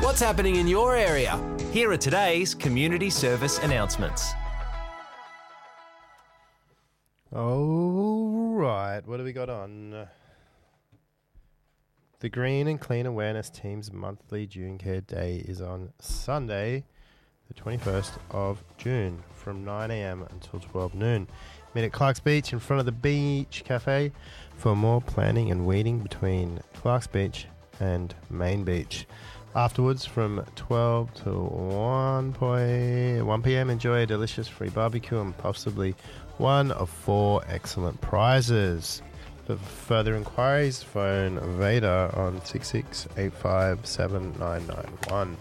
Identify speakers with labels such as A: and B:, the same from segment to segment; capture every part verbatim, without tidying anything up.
A: What's happening in your area?
B: Here are today's community service announcements.
C: All right, what do we got on? The Green and Clean Awareness Team's monthly June Care Day is on Sunday, the twenty-first of June, from nine a.m. until twelve noon. Meet at Clark's Beach in front of the Beach Cafe for more planning and weeding between Clark's Beach and Main Beach. Afterwards, from twelve to one p.m, enjoy a delicious free barbecue and possibly one of four excellent prizes. For further inquiries, phone Vader on six six eight five seven nine nine one.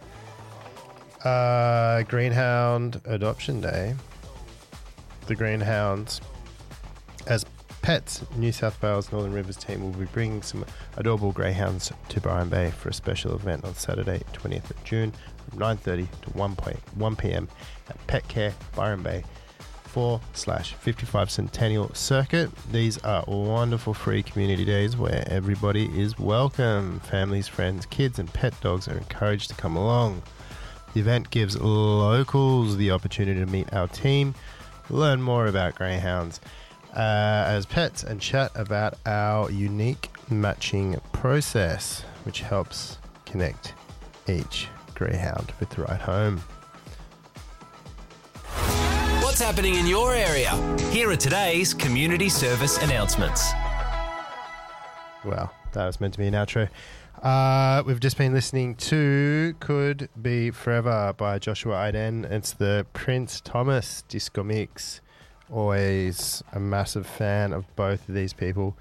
C: Uh, Greenhound Adoption Day. The Greenhounds, as pets, New South Wales Northern Rivers team will be bringing some adorable greyhounds to Byron Bay for a special event on Saturday, twentieth of June, from nine thirty to one p.m. at Pet Care Byron Bay four slash fifty-five Centennial Circuit. These are wonderful free community days where everybody is welcome. Families, friends, kids and pet dogs are encouraged to come along. The event gives locals the opportunity to meet our team, learn more about greyhounds uh, as pets, and chat about our unique matching process, which helps connect each greyhound with the right home.
A: What's happening in your area?
B: Here are today's community service announcements.
C: Well, that was meant to be an outro. Uh, we've just been listening to Could Be Forever by Joshua Iden. It's the Prince Thomas disco mix. Always a massive fan of both of these people.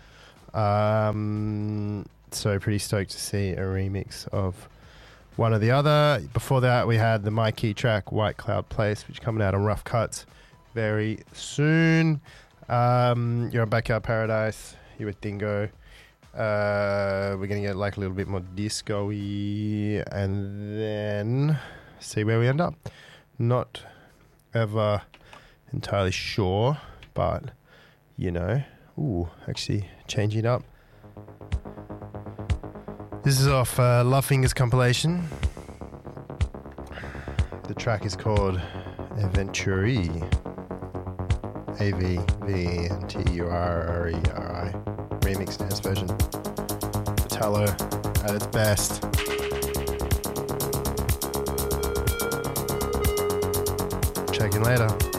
C: Um, so pretty stoked to see a remix of one or the other. Before that, we had the My Key track, White Cloud Place, which is coming out on Rough Cuts very soon. Um, you're on Backyard Paradise. You're with Dingo. Uh, we're going to get like a little bit more disco-y and then see where we end up. Not ever entirely sure, but you know, ooh, actually changing it up. This is off uh, Love Fingers compilation. The track is called Aventuri. A V V N T U R R E R I. Remix dance version. Italo at its best. Check in later.